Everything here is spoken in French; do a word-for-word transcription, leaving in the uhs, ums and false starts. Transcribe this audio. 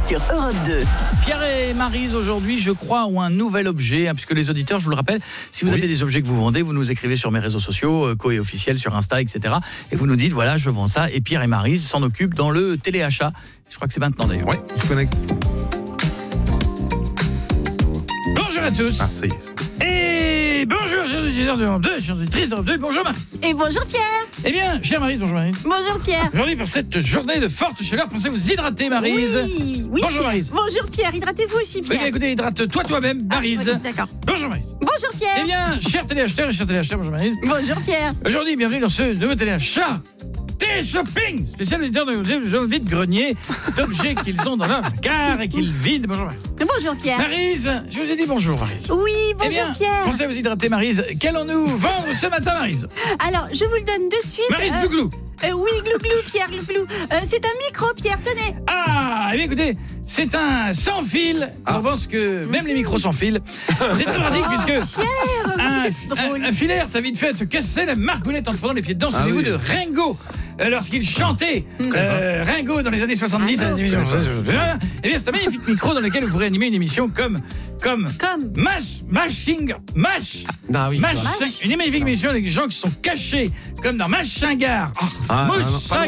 sur Europe deux. Pierre et Maryse, aujourd'hui, je crois, ont un nouvel objet, hein, puisque les auditeurs, je vous le rappelle, si vous Oui. avez des objets que vous vendez, vous nous écrivez sur mes réseaux sociaux, euh, Coé officiel, sur Insta, et cetera. Et vous nous dites, voilà, je vends ça. Et Pierre et Maryse s'en occupent dans le téléachat. Je crois que c'est maintenant d'ailleurs. Ouais, je connecte. Bonjour à tous. Ah, ça y est. Et bonjour, chers auditeurs de Europe deux, chers auditrices d'Europe deux. Bonjour, Maryse. Et bonjour Pierre. Eh bien, chère Maryse, bonjour Maryse. Bonjour Pierre. Aujourd'hui, pour cette journée de forte chaleur, pensez vous hydrater, Maryse. Oui, oui, Bonjour, Pierre. Maryse. Bonjour Pierre, hydratez-vous aussi Eh Pierre. bien, écoutez, hydrate-toi toi-même, Maryse. Ah, oui, d'accord. Bonjour, Maryse. Bonjour Eh Pierre. bien, chers téléacheteurs et chers téléacheteurs, bonjour Maryse. Bonjour Pierre. Aujourd'hui, bienvenue dans ce nouveau téléachat. Télé-shopping, spécial éditeur de vide grenier d'objets qu'ils ont dans leur placard et qu'ils vident. Bonjour Maryse. Bonjour Pierre. Maryse, je vous ai dit bonjour Maryse. Oui, Eh bonjour bien, Pierre. pensez à vous hydrater Maryse. Qu'allons-nous vendre ce matin Maryse? Alors, je vous le donne de suite. Maryse Euh, Glouglou. euh, oui, glouglou Pierre, glouglou. Euh, c'est un micro Pierre, tenez. Ah, eh bien écoutez, c'est un sans fil. Ah. Je pense que même les micros sans fil. C'est très pratique Oh, puisque Pierre, un, vous êtes drôle. un, un filaire t'a vite fait te casser la margoulette en te prenant les pieds dedans. Ah Souvenez-vous oui. de Ringo euh, lorsqu'il chantait euh, Ringo dans les années soixante-dix à la Ringo. télévision. Eh bien, c'est un magnifique micro dans lequel vous pourrez animer une émission comme comme Comme. Mash, Mashing, Mash, Ah oui. Mash, Mash. une magnifique émission avec des gens qui sont cachés comme dans Mash Shingar. Ah, Mouche non, non, pas